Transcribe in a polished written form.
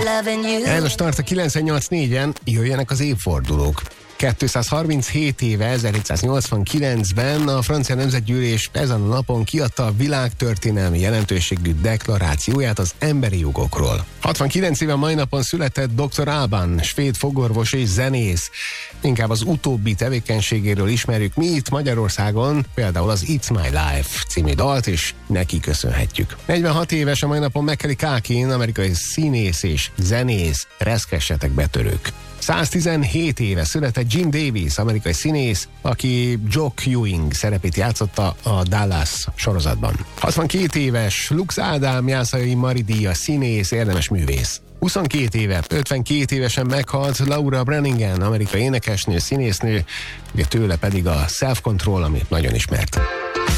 Ez a start a 98.4-en, jöjjenek az évfordulók. 237 éve, 1789-ben a francia nemzetgyűlés ezen a napon kiadta a világtörténelmi jelentőségű deklarációját az emberi jogokról. 69 éve mai napon született Dr. Alban, svéd fogorvos és zenész. Inkább az utóbbi tevékenységéről ismerjük mi itt Magyarországon, például az It's My Life című dalt, és neki köszönhetjük. 46 éves a mai napon Macaulay Culkin, amerikai színész és zenész, reszkessetek betörők. 117 éve született Jim Davis, amerikai színész, aki Jock Ewing szerepét játszotta a Dallas sorozatban. 62 éves Lux Ádám, Jászai Mari díjas színész, érdemes művész. 22 éve, 52 évesen meghalt Laura Branigan, amerikai énekesnő, színésznő, ugye tőle pedig a Self Control, ami nagyon ismert.